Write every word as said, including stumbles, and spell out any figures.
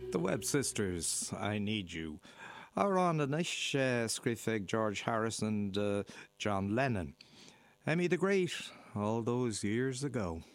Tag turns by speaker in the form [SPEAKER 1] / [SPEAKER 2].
[SPEAKER 1] The Webb Sisters, I Need You. Ar an inis uh, scrifeg George Harrison and uh, John Lennon. Emmy the Great, all those years ago.